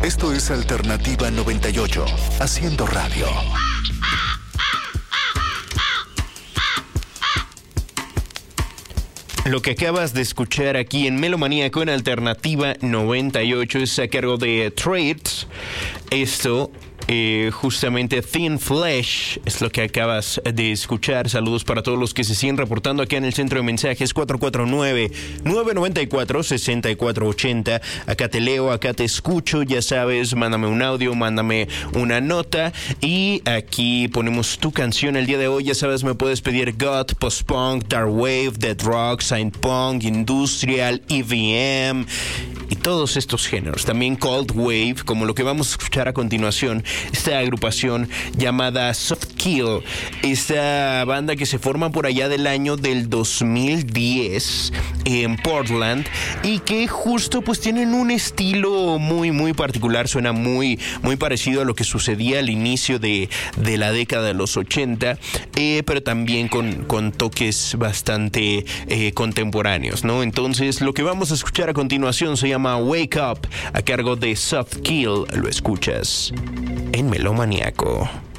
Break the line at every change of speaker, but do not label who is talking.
Esto es Alternativa 98, haciendo radio.
Lo que acabas de escuchar aquí en Melomanía con Alternativa 98 es a cargo de Traits. Esto, justamente Thin Flesh, es lo que acabas de escuchar. Saludos para todos los que se siguen reportando aquí en el centro de mensajes 449-994-6480. Acá te leo, acá te escucho, ya sabes, mándame un audio, mándame una nota y aquí ponemos tu canción el día de hoy. Ya sabes, me puedes pedir goth, post-punk, dark wave, dead rock, synth-punk, industrial, EVM y todos estos géneros. También cold wave, como lo que vamos a escuchar a continuación, esta agrupación llamada Soft Kill, esta banda que se forma por allá del año del 2010 en Portland y que justo pues tienen un estilo muy particular, suena muy parecido a lo que sucedía al inicio de la década de los 80, pero también con toques bastante contemporáneos, ¿no? Entonces lo que vamos a escuchar a continuación se llama Wake Up, a cargo de Soft Kill. Lo escuchas en Melomaniaco.